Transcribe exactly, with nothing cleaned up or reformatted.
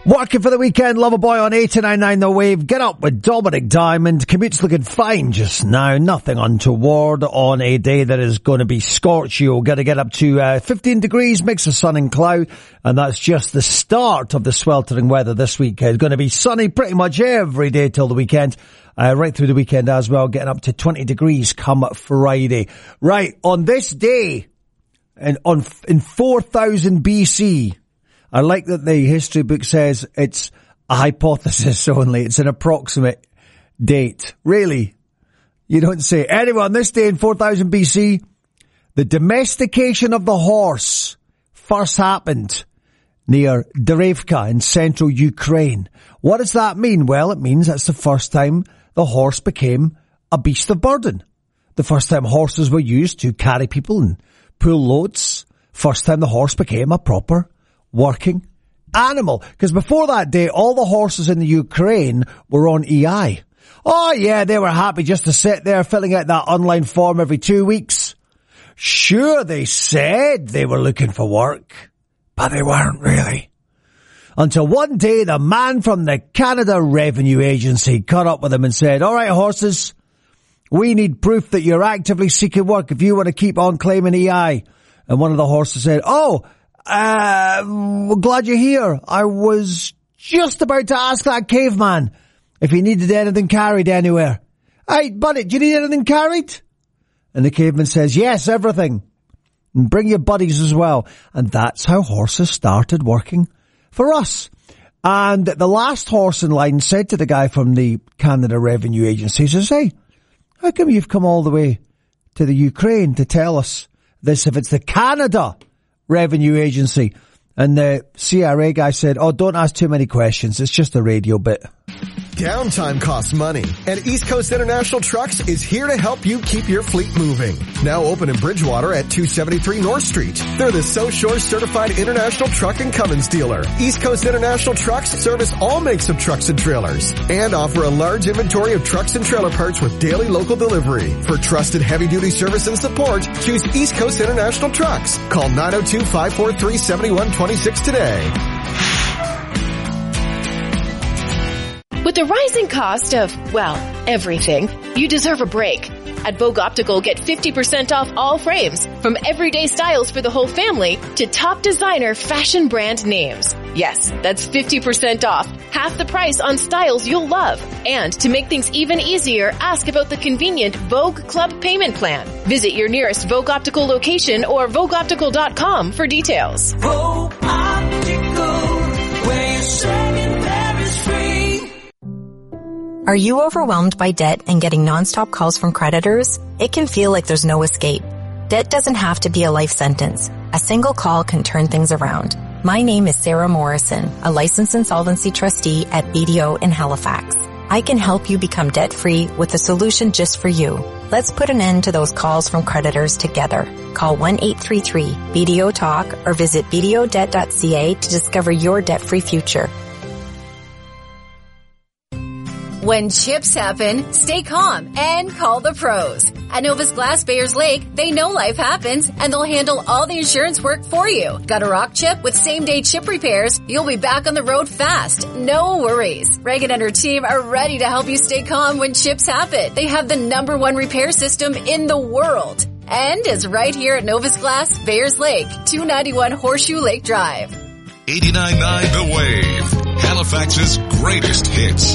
Working for the weekend, Loverboy on eighty-nine point nine The Wave. Get up with Dominic Diamond. Commute's looking fine just now. Nothing untoward on a day that is going to be scorchy. You're going to get up to uh, fifteen degrees, mix of sun and cloud. And that's just the start of the sweltering weather this week. It's going to be sunny pretty much every day till the weekend. Uh, right through the weekend as well, getting up to twenty degrees come Friday. Right, on this day, and on in four thousand B C, I like that the history book says it's a hypothesis only. It's an approximate date. Really? You don't say. Anyway, on this day in four thousand B C, the domestication of the horse first happened near Derevka in central Ukraine. What does that mean? Well, it means that's the first time the horse became a beast of burden. The first time horses were used to carry people and pull loads. First time the horse became a proper working animal. Because before that day, all the horses in the Ukraine were on E I. Oh yeah, they were happy just to sit there filling out that online form every two weeks. Sure, they said they were looking for work, but they weren't really. Until one day, the man from the Canada Revenue Agency caught up with them and said, all right, horses, we need proof that you're actively seeking work if you want to keep on claiming E I. And one of the horses said, oh, Uh, we're glad you're here. I was just about to ask that caveman if he needed anything carried anywhere. Hey, buddy, do you need anything carried? And the caveman says, yes, everything. And bring your buddies as well. And that's how horses started working for us. And the last horse in line said to the guy from the Canada Revenue Agency, he says, hey, how come you've come all the way to the Ukraine to tell us this if it's the Canada Revenue Agency? And the C R A guy said, oh, don't ask too many questions. It's just a radio bit. Downtime costs money, and East Coast International Trucks is here to help you keep your fleet moving. Now open in Bridgewater at two seventy-three North Street. They're the So Shore Certified International Truck and Cummins dealer. East Coast International Trucks service all makes of trucks and trailers and offer a large inventory of trucks and trailer parts with daily local delivery. For trusted heavy-duty service and support, choose East Coast International Trucks. Call nine oh two, five four three, seven one two six today. With the rising cost of, well, everything, you deserve a break. At Vogue Optical, get fifty percent off all frames, from everyday styles for the whole family to top designer fashion brand names. Yes, that's fifty percent off, half the price on styles you'll love. And to make things even easier, ask about the convenient Vogue Club payment plan. Visit your nearest Vogue Optical location or vogue optical dot com for details. Vogue Optical, where you're saving there is free. Are you overwhelmed by debt and getting nonstop calls from creditors? It can feel like there's no escape. Debt doesn't have to be a life sentence. A single call can turn things around. My name is Sarah Morrison, a licensed insolvency trustee at B D O in Halifax. I can help you become debt-free with a solution just for you. Let's put an end to those calls from creditors together. Call one eight three three B D O talk or visit b d o debt dot c a to discover your debt-free future. When chips happen, stay calm and call the pros. At Novus Glass Bayers Lake, they know life happens and they'll handle all the insurance work for you. Got a rock chip with same-day chip repairs? You'll be back on the road fast. No worries. Reagan and her team are ready to help you stay calm when chips happen. They have the number one repair system in the world. And is right here at Novus Glass Bayers Lake, two ninety-one Horseshoe Lake Drive. eighty-nine point nine The Wave, Halifax's greatest hits.